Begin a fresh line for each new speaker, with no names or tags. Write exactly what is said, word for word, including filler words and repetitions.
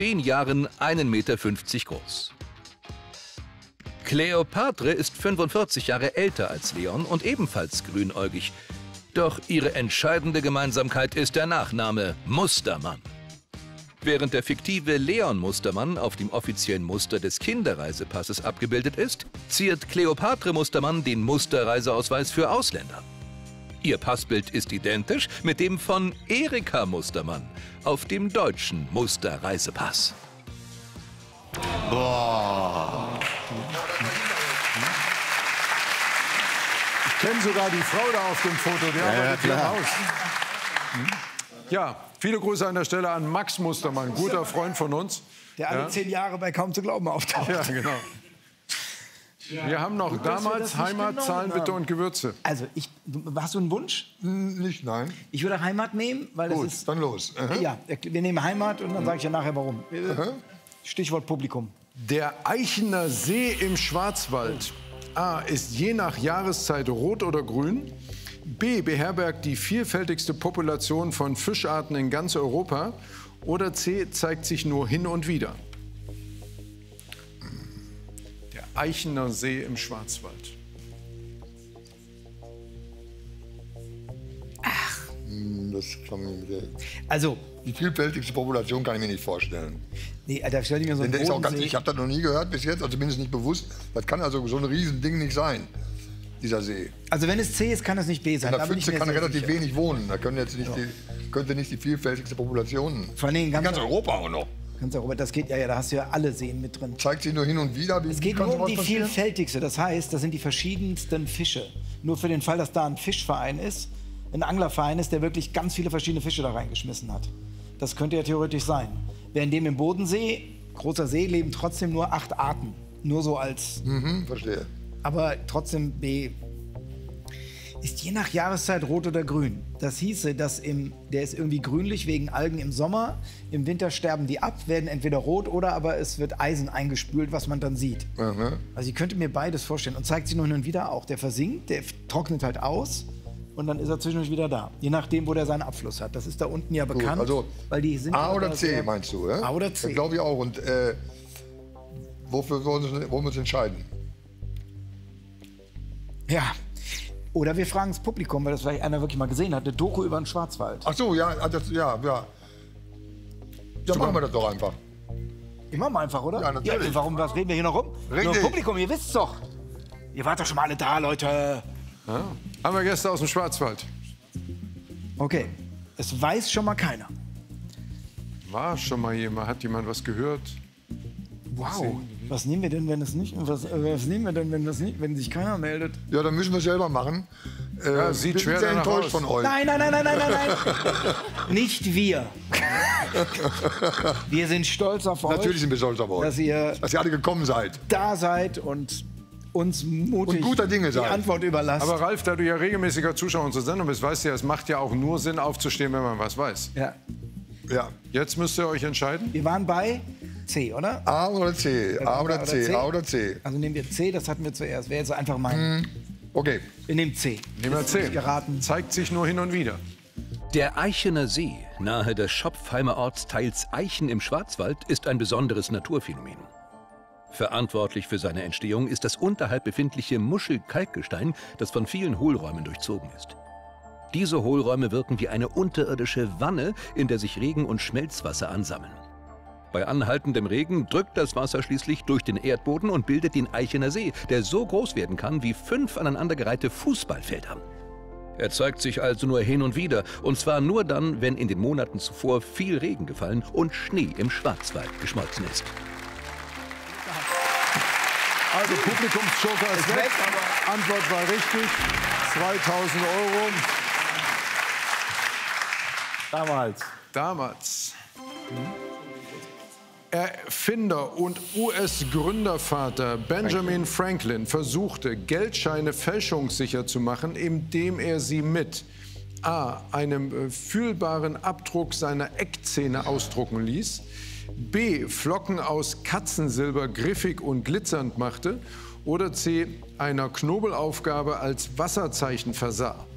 zehn Jahren einen Meter fünfzig groß. Kleopatra ist fünfundvierzig Jahre älter als Leon und ebenfalls grünäugig. Doch ihre entscheidende Gemeinsamkeit ist der Nachname Mustermann. Während der fiktive Leon Mustermann auf dem offiziellen Muster des Kinderreisepasses abgebildet ist, ziert Kleopatra Mustermann den Musterreiseausweis für Ausländer. Ihr Passbild ist identisch mit dem von Erika Mustermann auf dem deutschen Musterreisepass.
Boah.
Ich kenne sogar die Frau da auf dem Foto, die
ja,
arbeitet
ja,
hier im Haus. Ja, viele Grüße an der Stelle an Max Mustermann, guter Freund von uns.
Der alle
ja.
zehn Jahre bei Kaum zu glauben auftaucht.
Ja, genau. Wir haben noch
Gut,
damals Heimat, Zahlen, Bitte und Gewürze.
Also, ich, hast du einen Wunsch?
Nicht, nein.
Ich würde Heimat nehmen, weil
Gut,
das ist...
dann los. Aha.
Ja, wir nehmen Heimat und dann sage ich ja nachher, warum.
Aha.
Stichwort Publikum.
Der Aichener See im Schwarzwald. A. Ist je nach Jahreszeit rot oder grün. B. Beherbergt die vielfältigste Population von Fischarten in ganz Europa. Oder C. Zeigt sich nur hin und wieder. Der Aichener See im Schwarzwald.
Das kann man mit
Also,
die vielfältigste Population kann ich mir nicht vorstellen.
nee, da stell ich mir so
Denn
einen
der ist auch ganz,
Bodensee.
ich habe das noch nie gehört bis jetzt, also zumindest nicht bewusst. Das kann also so ein Riesending nicht sein, dieser See.
Also wenn es C ist, kann es nicht B sein.
In
Da
der
bin ich
Pfütze
mir
kann
sehr
relativ
sicher.
wenig wohnen. Da können jetzt nicht die, könnte nicht die vielfältigste Population.
Vor allen Dingen
In
ganz,
ganz Europa auch noch.
ganz Europa, das geht ja, ja, da hast du ja alle Seen mit drin.
Zeigt sich nur hin und wieder. Wie,
Es geht
wie kann
nur um
sowas
die
passieren?
vielfältigste. Das heißt, das sind die verschiedensten Fische. Nur für den Fall, dass da ein Fischverein ist, ein Anglerverein ist, der wirklich ganz viele verschiedene Fische da reingeschmissen hat. Das könnte ja theoretisch sein. Während dem im Bodensee, großer See, leben trotzdem nur acht Arten. Nur so als...
Mhm, verstehe.
Aber trotzdem B. Ist je nach Jahreszeit rot oder grün. Das hieße, dass im, der ist irgendwie grünlich wegen Algen im Sommer. Im Winter sterben die ab, werden entweder rot oder aber es wird Eisen eingespült, was man dann sieht.
Aha.
Also ich könnte mir beides vorstellen. Und zeigt sich nur hin und wieder auch. Der versinkt, der trocknet halt aus und dann ist er zwischendurch wieder da. Je nachdem, wo der seinen Abfluss hat. Das ist da unten ja bekannt.
also
weil die sind
A
ja
oder
da
C
sehr-
meinst du? Ja?
A oder C.
Das glaube ich auch. Und äh, wofür wollen wir, wollen wir uns entscheiden?
Ja. Oder wir fragen das Publikum, weil das vielleicht einer wirklich mal gesehen hat. Eine Doku über den Schwarzwald.
Ach so, ja, das, ja, ja. Ja, machen wir das doch einfach.
Ich mach mal einfach, oder?
Ja, natürlich.
warum was reden wir hier noch rum?
Richtig.
Nur Publikum, ihr wisst's doch. Ihr wart doch schon mal alle da, Leute.
Ja. Haben wir Gäste aus dem Schwarzwald?
Okay, es weiß schon mal keiner.
War schon mal jemand? Hat jemand was gehört?
Wow. Was nehmen wir denn, wenn es nicht? Was, äh, was nehmen wir denn, wenn das nicht, wenn sich keiner meldet?
Ja, dann müssen wir selber machen. Äh,
Ja, sieht
wir
schwer
sind sehr
danach
enttäuscht
aus.
von euch.
Nein, nein, nein, nein, nein, nein, nein. Nicht wir. Wir sind stolz auf euch,
Natürlich sind wir stolz auf euch,
dass ihr
dass ihr alle gekommen seid.
da seid und uns mutig
Und guter Dinge
die
seid.
Antwort überlasst.
Aber Ralf, da du ja regelmäßiger Zuschauer unserer Sendung bist, weißt du ja, es macht ja auch nur Sinn, aufzustehen, wenn man was weiß.
ja.
Ja.
Jetzt müsst ihr euch entscheiden.
Wir waren bei C, oder?
A oder C? A oder C? A oder C?
Also nehmen wir C, das hatten wir zuerst. Wäre jetzt einfach mein.
Okay.
Wir nehmen C.
Nehmen wir
Ist
C.
nicht geraten.
Zeigt sich nur hin und wieder.
Der Aichener See, nahe des Schopfheimer Ortsteils Aichen im Schwarzwald, ist ein besonderes Naturphänomen. Verantwortlich für seine Entstehung ist das unterhalb befindliche Muschelkalkgestein, das von vielen Hohlräumen durchzogen ist. Diese Hohlräume wirken wie eine unterirdische Wanne, in der sich Regen und Schmelzwasser ansammeln. Bei anhaltendem Regen drückt das Wasser schließlich durch den Erdboden und bildet den Aichener See, der so groß werden kann wie fünf aneinandergereihte Fußballfelder. Er zeigt sich also nur hin und wieder, und zwar nur dann, wenn in den Monaten zuvor viel Regen gefallen und Schnee im Schwarzwald geschmolzen ist.
Also Publikumsjoker ist weg, aber Antwort war richtig. zweitausend Euro.
Damals.
Damals. Erfinder und U S-Gründervater Benjamin Franklin versuchte, Geldscheine fälschungssicher zu machen, indem er sie mit A. einem äh, fühlbaren Abdruck seiner Eckzähne ausdrucken ließ, B. Flocken aus Katzensilber griffig und glitzernd machte oder C. einer Knobelaufgabe als Wasserzeichen versah.